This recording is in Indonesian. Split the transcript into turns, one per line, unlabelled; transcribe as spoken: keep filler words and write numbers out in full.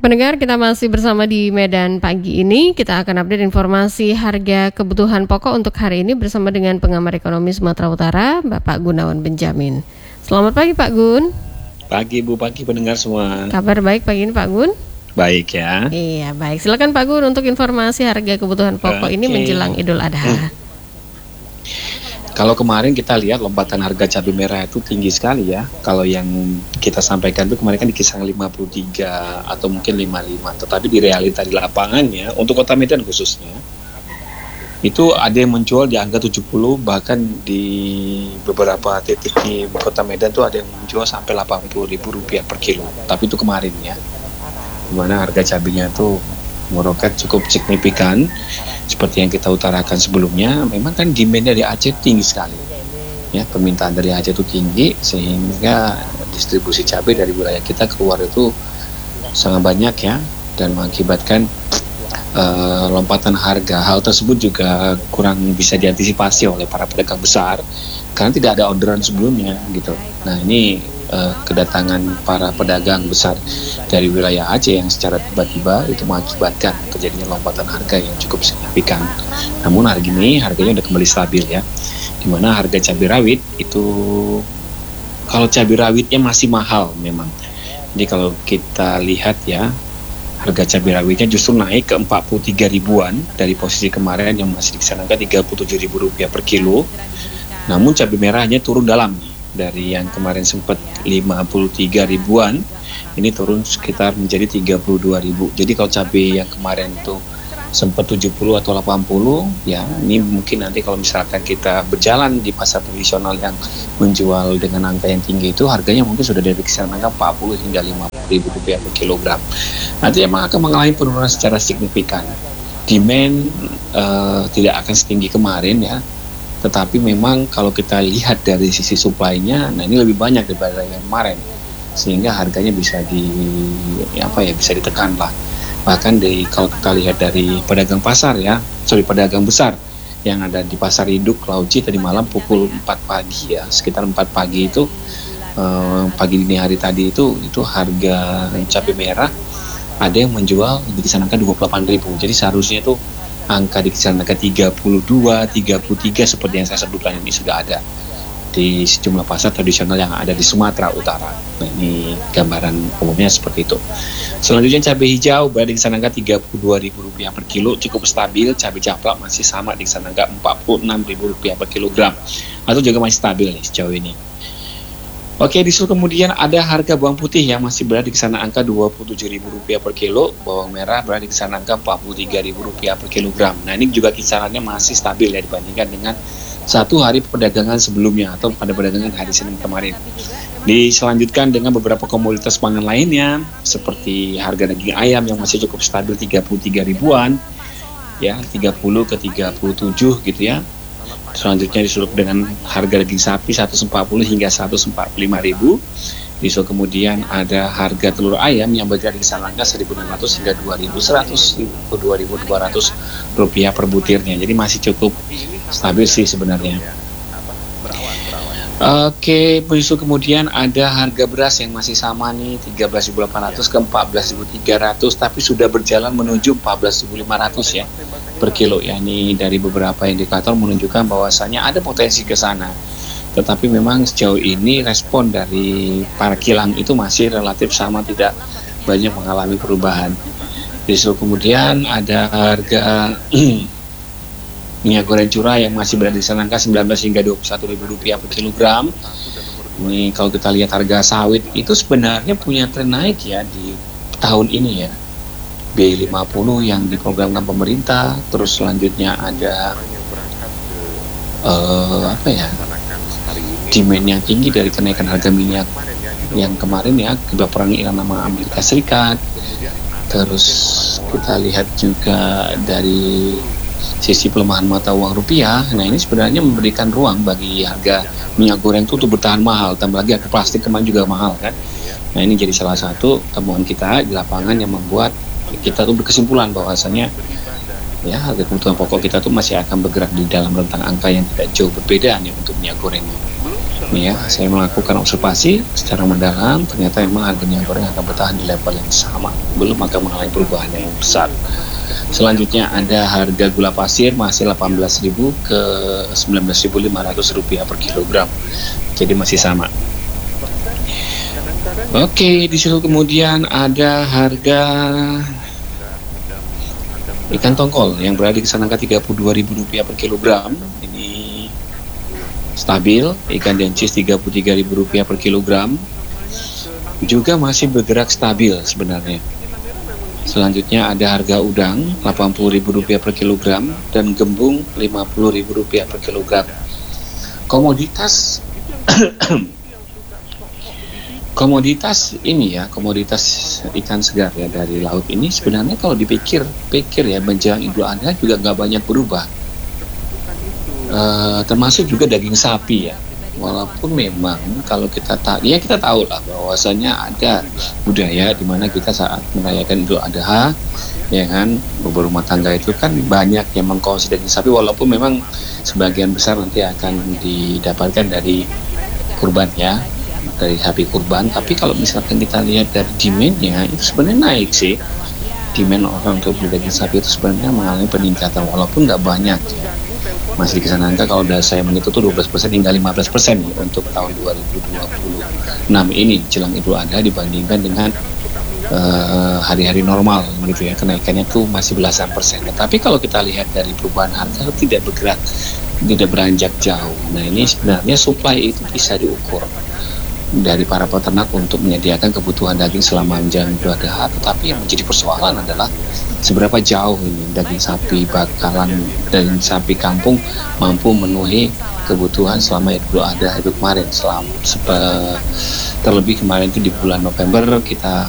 Pendengar, kita masih bersama di Medan pagi ini. Kita akan update informasi harga kebutuhan pokok untuk hari ini bersama dengan pengamat ekonomi Sumatera Utara, Bapak Gunawan Benjamin. Selamat pagi Pak Gun.
Pagi Bu, pagi pendengar semua.
Kabar baik pagi ini Pak Gun?
Baik ya.
Iya baik, silakan Pak Gun untuk informasi harga kebutuhan pokok okay. ini menjelang Idul Adha. Hmm.
Kalau kemarin kita lihat lompatan harga cabai merah itu tinggi sekali ya. Kalau yang kita sampaikan itu kemarin kan di kisaran lima puluh tiga atau mungkin lima puluh lima. Tetapi di realita di lapangannya untuk Kota Medan khususnya itu ada yang menjual di angka tujuh puluh, bahkan di beberapa titik di Kota Medan tuh ada yang menjual sampai delapan puluh ribu rupiah per kilo. Tapi itu kemarin ya, dimana harga cabainya tuh meroket cukup signifikan. Seperti yang kita utarakan sebelumnya, memang kan demand dari Aceh tinggi sekali ya, permintaan dari Aceh itu tinggi sehingga distribusi cabai dari wilayah kita keluar itu sangat banyak ya, dan mengakibatkan uh, lompatan harga. Hal tersebut juga kurang bisa diantisipasi oleh para pedagang besar karena tidak ada orderan sebelumnya gitu. Nah ini uh, kedatangan para pedagang besar dari wilayah Aceh yang secara tiba-tiba itu mengakibatkan terjadinya lompatan harga yang cukup signifikan. Namun hari ini harganya udah kembali stabil ya, dimana harga cabai rawit itu, kalau cabai rawitnya masih mahal memang. Jadi kalau kita lihat ya, harga cabai rawitnya justru naik ke empat puluh tiga ribuan dari posisi kemarin yang masih dikisaran tiga puluh tujuh ribu rupiah per kilo. Namun cabai merahnya turun dalam dari yang kemarin sempat lima puluh tiga ribuan, ini turun sekitar menjadi tiga puluh dua ribu. Jadi kalau cabai yang kemarin itu sempat tujuh puluh atau delapan puluh, ya ini mungkin nanti kalau misalkan kita berjalan di pasar tradisional yang menjual dengan angka yang tinggi itu, harganya mungkin sudah dari kisaran angka empat puluh hingga lima puluh ribu rupiah per kilogram. Nanti emang akan mengalami penurunan secara signifikan. Demand uh, tidak akan setinggi kemarin ya, tetapi memang kalau kita lihat dari sisi supply-nya, nah ini lebih banyak daripada yang kemarin, sehingga harganya bisa di apa ya bisa ditekan lah. Bahkan dari kalau kita lihat dari pedagang pasar ya, sorry pedagang besar yang ada di pasar induk Lauci tadi malam pukul empat pagi ya, sekitar empat pagi itu eh, pagi dini hari tadi itu itu harga cabai merah ada yang menjual di kisaran angka dua puluh delapan ribu. Jadi seharusnya itu angka di kisaran angka tiga puluh dua, tiga puluh tiga seperti yang saya sebutkan ini sudah ada di sejumlah pasar tradisional yang ada di Sumatera Utara. Nah, ini gambaran umumnya seperti itu. Selanjutnya cabai hijau berada di kisaran angka tiga puluh dua ribu rupiah per kilo, cukup stabil. Cabai caplak masih sama di kisaran angka empat puluh enam ribu rupiah per kilogram, atau juga masih stabil nih sejauh ini. Oke, disusul kemudian ada harga bawang putih yang masih berada di kisaran angka dua puluh tujuh ribu rupiah per kilo, bawang merah berada di kisaran angka empat puluh tiga ribu rupiah per kilogram. Nah, ini juga kisarannya masih stabil ya dibandingkan dengan satu hari perdagangan sebelumnya atau pada perdagangan hari Senin kemarin. Diselanjutkan dengan beberapa komoditas pangan lainnya seperti harga daging ayam yang masih cukup stabil tiga puluh tiga ribuan ya, tiga puluh ke tiga puluh tujuh gitu ya. Selanjutnya disusul dengan harga daging sapi seratus empat puluh hingga seratus empat puluh lima ribu. Disusul kemudian ada harga telur ayam yang berada di kisaran angka seribu enam ratus hingga dua ribu seratus, dua ribu dua ratus rupiah per butirnya. Jadi masih cukup stabil sih sebenarnya. Oke, disusul kemudian ada harga beras yang masih sama nih, tiga belas ribu delapan ratus ke empat belas ribu tiga ratus, tapi sudah berjalan menuju empat belas ribu lima ratus ya per kilo. Ya, ini dari beberapa indikator menunjukkan bahwasannya ada potensi ke sana. Tetapi memang sejauh ini respon dari para kilang itu masih relatif sama, tidak banyak mengalami perubahan. Disusul kemudian ada harga minyak goreng curah yang masih berada di angka sembilan belas hingga dua puluh satu ribu rupiah per kilogram. Ini kalau kita lihat harga sawit itu sebenarnya punya tren naik ya di tahun ini ya. B lima puluh yang diprogramkan pemerintah, terus selanjutnya ada uh, apa ya? demand yang tinggi dari kenaikan harga minyak yang kemarin ya akibat perang Iran sama Amerika Serikat. Terus kita lihat juga dari sisi pelemahan mata uang rupiah. Nah, ini sebenarnya memberikan ruang bagi harga minyak goreng itu untuk bertahan mahal. Tambah lagi harga plastik kemarin juga mahal kan. Nah, ini jadi salah satu temuan kita di lapangan yang membuat kita tuh berkesimpulan bahwasanya ya harga kebutuhan pokok kita tuh masih akan bergerak di dalam rentang angka yang tidak jauh berbeda nih untuk minyak gorengnya. Nih ya, saya melakukan observasi secara mendalam, ternyata memang harga minyak goreng akan bertahan di level yang sama, belum akan mengalami perubahan yang besar. Selanjutnya ada harga gula pasir masih delapan belas ribu ke sembilan belas ribu lima ratus rupiah per kilogram, jadi masih sama. Oke, di situ kemudian ada harga ikan tongkol yang berada di kisaran angka tiga puluh dua ribu rupiah per kilogram. Ini stabil. Ikan dencis tiga puluh tiga ribu rupiah per kilogram juga masih bergerak stabil sebenarnya. Selanjutnya ada harga udang delapan puluh ribu rupiah per kilogram dan gembung lima puluh ribu rupiah per kilogram. Komoditas komoditas ini ya, komoditas ikan segar ya dari laut ini sebenarnya kalau dipikir-pikir ya menjelang Idul Adha juga nggak banyak berubah. Uh, termasuk juga daging sapi ya, walaupun memang kalau kita tak ya kita tahu lah bahwasanya ada budaya di mana kita saat merayakan Idul Adha ya kan, beberapa rumah tangga itu kan banyak yang mengkonsumsi daging sapi, walaupun memang sebagian besar nanti akan didapatkan dari kurban ya, dari sapi kurban. Tapi kalau misalkan kita lihat dari demand-nya itu sebenarnya naik sih, demand orang untuk beli daging sapi itu sebenarnya mengalami peningkatan walaupun nggak banyak ya. Masih di kisaran angka kalau dari saya menghitung tuh dua belas persen hingga lima belas persen untuk tahun dua ribu dua puluh enam ini jelang Idul Adha dibandingkan dengan uh, hari-hari normal gitu ya, kenaikannya tuh masih belasan persen. Tapi kalau kita lihat dari perubahan harga tidak bergerak, tidak beranjak jauh. Nah ini sebenarnya supply itu bisa diukur dari para peternak untuk menyediakan kebutuhan daging selama menjelang Idul Adha. Tetapi yang menjadi persoalan adalah seberapa jauh ini daging sapi bakalan, daging sapi kampung mampu memenuhi kebutuhan selama Idul Adha itu kemarin. Selama sepe, terlebih kemarin itu di bulan November kita